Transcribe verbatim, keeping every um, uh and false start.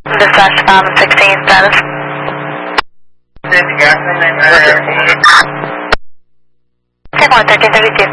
Dispatch five and sixteen status. Take one thirteen thirty-two.